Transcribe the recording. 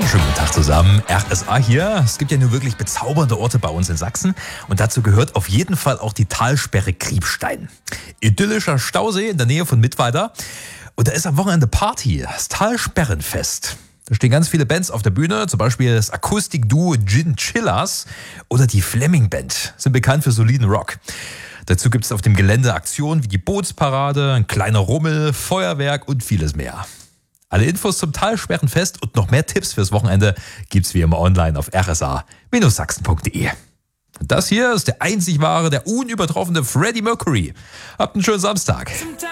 Schönen guten Tag zusammen, RSA hier. Es gibt ja nur wirklich bezaubernde Orte bei uns in Sachsen und dazu gehört auf jeden Fall auch die Talsperre Kriebstein. Idyllischer Stausee in der Nähe von Mittweida und da ist am Wochenende Party, das Talsperrenfest. Da stehen ganz viele Bands auf der Bühne, zum Beispiel das Akustikduo Gin Chillers oder die Fleming Band, sind bekannt für soliden Rock. Dazu gibt es auf dem Gelände Aktionen wie die Bootsparade, ein kleiner Rummel, Feuerwerk und vieles mehr. Alle Infos zum Talsperrenfest und noch mehr Tipps fürs Wochenende gibt's wie immer online auf rsa-sachsen.de. Und das hier ist der einzig wahre, der unübertroffene Freddie Mercury. Habt einen schönen Samstag.